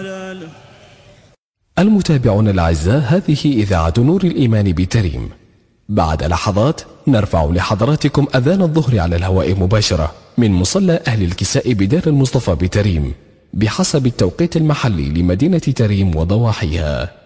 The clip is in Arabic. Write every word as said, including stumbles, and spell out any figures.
المتابعون الأعزاء، هذه إذاعة نور الإيمان بتريم. بعد لحظات نرفع لحضراتكم أذان الظهر على الهواء مباشرة من مصلى أهل الكساء بدار المصطفى بتريم بحسب التوقيت المحلي لمدينة تريم وضواحيها.